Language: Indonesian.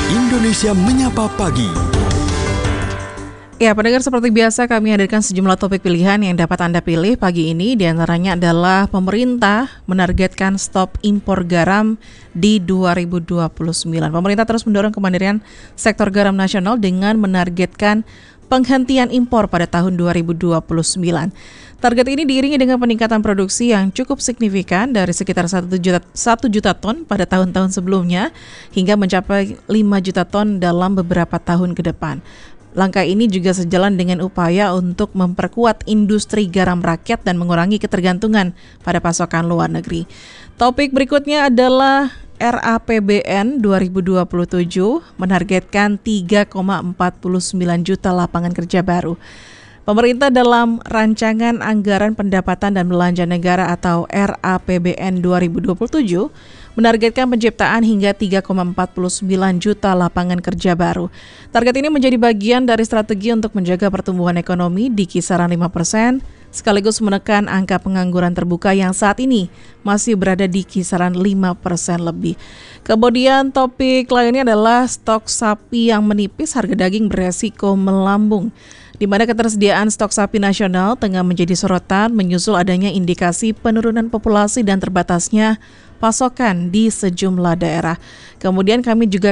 Indonesia Menyapa Pagi. Ya, pendengar, seperti biasa kami hadirkan sejumlah topik pilihan yang dapat Anda pilih pagi ini. Di antaranya adalah pemerintah menargetkan stop impor garam di 2029. Pemerintah terus mendorong kemandirian sektor garam nasional dengan menargetkan penghentian impor pada tahun 2029. Target ini diiringi dengan peningkatan produksi yang cukup signifikan dari sekitar 1 juta ton pada tahun-tahun sebelumnya hingga mencapai 5 juta ton dalam beberapa tahun ke depan. Langkah ini juga sejalan dengan upaya untuk memperkuat industri garam rakyat dan mengurangi ketergantungan pada pasokan luar negeri. Topik berikutnya adalah RAPBN 2027 menargetkan 3,49 juta lapangan kerja baru. Pemerintah dalam Rancangan Anggaran Pendapatan dan Belanja Negara atau RAPBN 2027 menargetkan penciptaan hingga 3,49 juta lapangan kerja baru. Target ini menjadi bagian dari strategi untuk menjaga pertumbuhan ekonomi di kisaran 5%, sekaligus menekan angka pengangguran terbuka yang saat ini masih berada di kisaran 5% lebih. Kemudian topik lainnya adalah stok sapi yang menipis, harga daging beresiko melambung. Di mana ketersediaan stok sapi nasional tengah menjadi sorotan menyusul adanya indikasi penurunan populasi dan terbatasnya pasokan di sejumlah daerah. Kemudian kami juga